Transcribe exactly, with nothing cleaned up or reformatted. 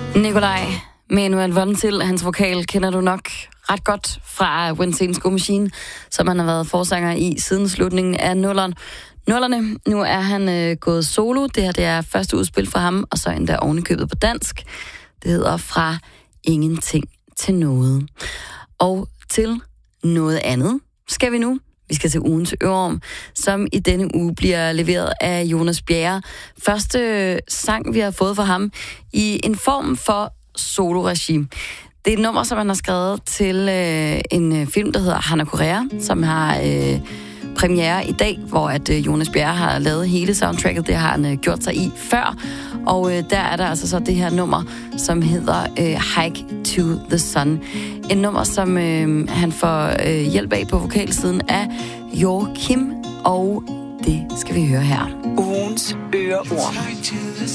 Nikolaj Manuel Vontil, hans vokal kender du nok ret godt fra When Saints Go Machine, som han har været forsanger i siden slutningen af nullerne. nullerne. Nu er han øh, gået solo. Det her det er første udspil for ham, og så endda ovenikøbet på dansk. Det hedder Fra ingenting til noget. Og til noget andet skal vi nu. Vi skal til ugens Ørum, som i denne uge bliver leveret af Jonas Bjerre. Første sang, vi har fået fra ham i en form for solo-regi. Det er et nummer, som han har skrevet til øh, en film, der hedder Hana Korea, som har øh, premiere i dag, hvor at øh, Jonas Bjerre har lavet hele soundtracket. Det har han øh, gjort sig i før. Og øh, der er der altså så det her nummer, som hedder øh, Hike to the Sun. En nummer, som øh, han får øh, hjælp af på vokalsiden af Joachim, og det skal vi høre her. Ugens Øreord.